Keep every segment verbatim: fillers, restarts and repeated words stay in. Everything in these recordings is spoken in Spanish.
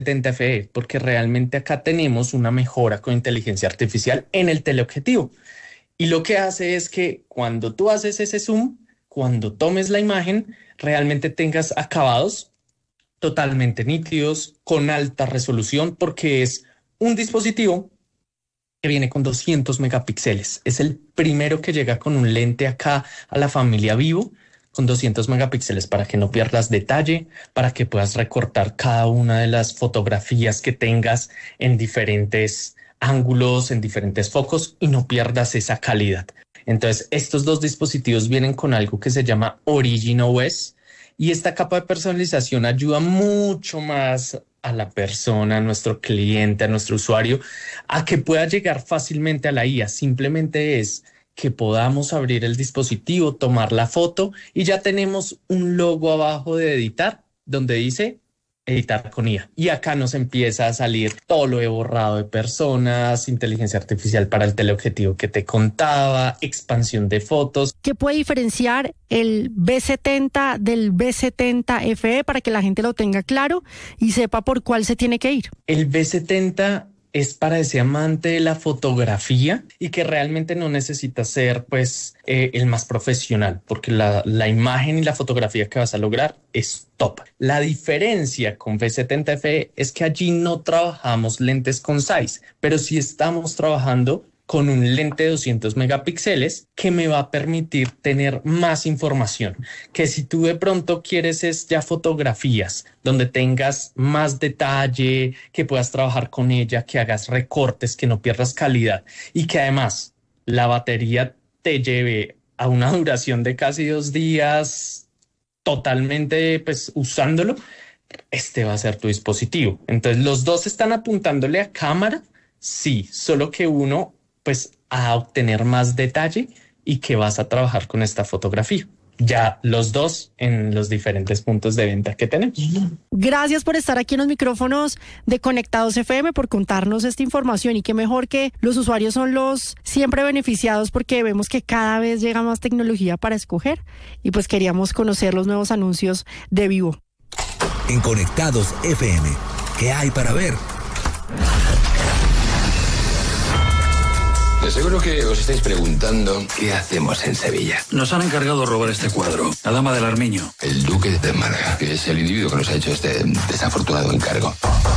setenta F E, porque realmente acá tenemos una mejora con inteligencia artificial en el teleobjetivo. Y lo que hace es que cuando tú haces ese zoom, cuando tomes la imagen, realmente tengas acabados totalmente nítidos, con alta resolución, porque es un dispositivo que viene con doscientos megapíxeles. Es el primero que llega con un lente acá a la familia Vivo, con doscientos megapíxeles para que no pierdas detalle, para que puedas recortar cada una de las fotografías que tengas en diferentes ángulos, en diferentes focos y no pierdas esa calidad. Entonces, estos dos dispositivos vienen con algo que se llama Origin O S y esta capa de personalización ayuda mucho más a la persona, a nuestro cliente, a nuestro usuario, a que pueda llegar fácilmente a la I A. Simplemente es que podamos abrir el dispositivo, tomar la foto y ya tenemos un logo abajo de editar donde dice editar con I A. Y acá nos empieza a salir todo lo he borrado de personas, inteligencia artificial para el teleobjetivo que te contaba, expansión de fotos. ¿Qué puede diferenciar el B setenta del B setenta F E para que la gente lo tenga claro y sepa por cuál se tiene que ir? El B setenta es para ese amante de la fotografía y que realmente no necesita ser pues eh, el más profesional, porque la, la imagen y la fotografía que vas a lograr es top. La diferencia con B setenta F E es que allí no trabajamos lentes con size, pero sí estamos trabajando con un lente de doscientos megapíxeles que me va a permitir tener más información. Que si tú de pronto quieres es ya fotografías donde tengas más detalle, que puedas trabajar con ella, que hagas recortes, que no pierdas calidad y que además la batería te lleve a una duración de casi dos días totalmente pues usándolo, este va a ser tu dispositivo. Entonces los dos están apuntándole a cámara, sí, solo que uno pues a obtener más detalle y que vas a trabajar con esta fotografía. Ya los dos en los diferentes puntos de venta que tenemos. Gracias por estar aquí en los micrófonos de Conectados F M, por contarnos esta información y qué mejor que los usuarios son los siempre beneficiados porque vemos que cada vez llega más tecnología para escoger y pues queríamos conocer los nuevos anuncios de Vivo. En Conectados F M, ¿qué hay para ver? De seguro que os estáis preguntando qué hacemos en Sevilla. Nos han encargado robar este cuadro, la Dama del Armiño. El Duque de Málaga, que es el individuo que nos ha hecho este desafortunado encargo.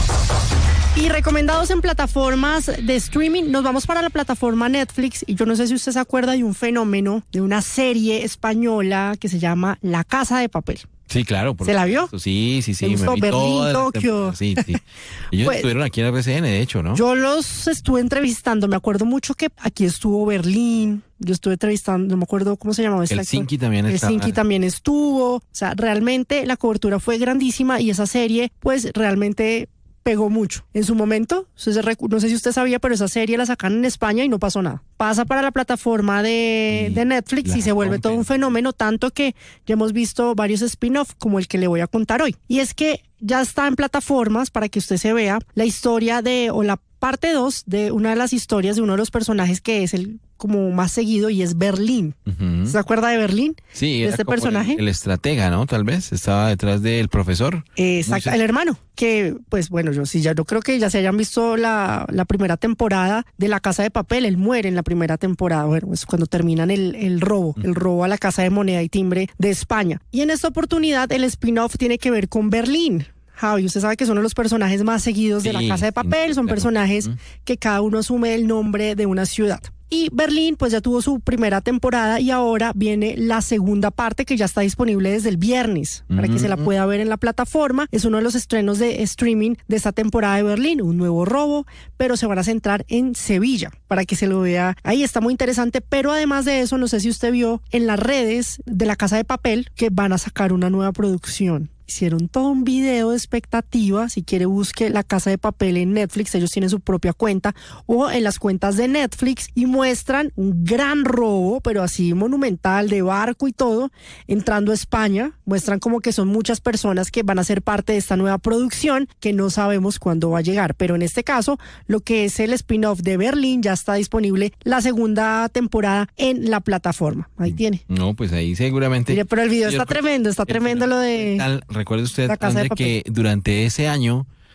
Y recomendados en plataformas de streaming, nos vamos para la plataforma Netflix y yo no sé si usted se acuerda de un fenómeno, de una serie española que se llama La Casa de Papel. Sí, claro. ¿Se la vio? Sí, sí, sí. ¿Te gustó? Me vi Berlín, Tokio. Sí, sí. Ellos pues, estuvieron aquí en R C N, de hecho, ¿no? Yo los estuve entrevistando. Me acuerdo mucho que aquí estuvo Berlín. Yo estuve entrevistando, no me acuerdo cómo se llamaba este actor. Helsinki también estaba. Helsinki también estuvo. O sea, realmente la cobertura fue grandísima y esa serie, pues, realmente pegó mucho. En su momento, no sé si usted sabía, pero esa serie la sacaron en España y no pasó nada. Pasa para la plataforma de, de Netflix y se vuelve todo un fenómeno, tanto que ya hemos visto varios spin-off como el que le voy a contar hoy. Y es que ya está en plataformas para que usted se vea la historia de, o la parte dos de una de las historias de uno de los personajes que es el como más seguido y es Berlín. Uh-huh. ¿Se acuerda de Berlín? Sí, de era este como personaje. El, el estratega, ¿no? Tal vez estaba detrás del profesor. Exacto, el hermano. Que, pues bueno, yo sí, ya no creo que ya se hayan visto la, la primera temporada de La Casa de Papel. Él muere en la primera temporada. Bueno, es cuando terminan el, el robo, uh-huh. el robo a la Casa de Moneda y Timbre de España. Y en esta oportunidad el spin-off tiene que ver con Berlín. Javi, usted sabe que son los personajes más seguidos sí, de La Casa de Papel, son claro. personajes uh-huh. que cada uno asume el nombre de una ciudad. Y Berlín pues ya tuvo su primera temporada y ahora viene la segunda parte que ya está disponible desde el viernes uh-huh. para que se la pueda ver en la plataforma. Es uno de los estrenos de streaming de esta temporada de Berlín, un nuevo robo, pero se van a centrar en Sevilla para que se lo vea. Ahí está muy interesante, pero además de eso, no sé si usted vio en las redes de La Casa de Papel que van a sacar una nueva producción. Hicieron todo un video de expectativa. Si quiere, busque La Casa de Papel en Netflix. Ellos tienen su propia cuenta o en las cuentas de Netflix y muestran un gran robo, pero así monumental, de barco y todo, entrando a España. Muestran como que son muchas personas que van a ser parte de esta nueva producción que no sabemos cuándo va a llegar. Pero en este caso, lo que es el spin-off de Berlín ya está disponible la segunda temporada en la plataforma. Ahí tiene. No, pues ahí seguramente. Mire, pero el video está tremendo, está tremendo lo de... Recuerde usted, André, que durante ese año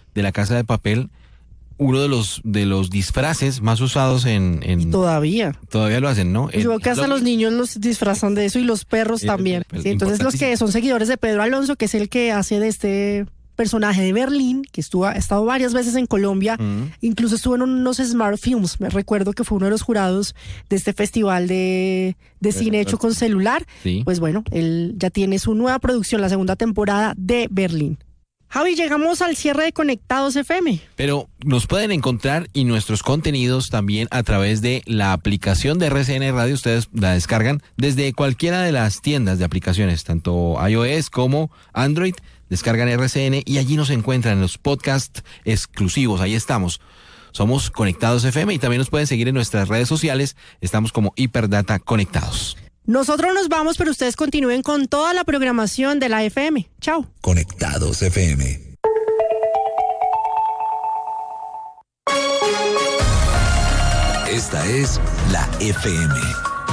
de La Casa de Papel, uno de los de los disfraces más usados en... en Todavía. Todavía lo hacen, ¿no? Yo creo que hasta los niños los disfrazan de eso y los perros Sí, también. pues, Sí, entonces los que son seguidores de Pedro Alonso, que es el que hace de este personaje de Berlín, que estuvo, ha estado varias veces en Colombia, Mm. incluso estuvo en unos Smart Films, me recuerdo que fue uno de los jurados de este festival de, de cine hecho con celular. Sí. Pues bueno, él ya tiene su nueva producción, la segunda temporada de Berlín. Javi, llegamos al cierre de Conectados F M. Pero nos pueden encontrar y nuestros contenidos también a través de la aplicación de R C N Radio. Ustedes la descargan desde cualquiera de las tiendas de aplicaciones, tanto iOS como Android. Descargan R C N y allí nos encuentran en los podcasts exclusivos. Ahí estamos. Somos Conectados F M y también nos pueden seguir en nuestras redes sociales. Estamos como Hiperdata Conectados. Nosotros nos vamos, pero ustedes continúen con toda la programación de la F M. Chao. Conectados F M. Esta es la F M.